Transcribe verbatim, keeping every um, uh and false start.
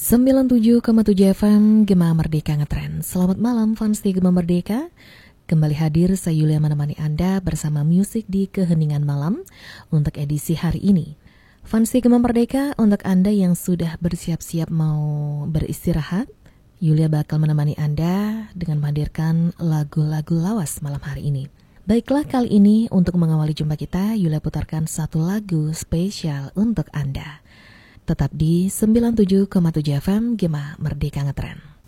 sembilan puluh tujuh koma tujuh F M Gema Merdeka Ngetrend. Selamat malam fans di Gema Merdeka. Kembali hadir saya Yulia menemani Anda bersama musik di keheningan malam untuk edisi hari ini. Fans di Gema Merdeka, untuk Anda yang sudah bersiap-siap mau beristirahat, Yulia bakal menemani Anda dengan menghadirkan lagu-lagu lawas malam hari ini. Baiklah, kali ini untuk mengawali jumpa kita, Yulia putarkan satu lagu spesial untuk Anda. Tetap di sembilan puluh tujuh koma tujuh F M Gema Merdeka Ngetrend.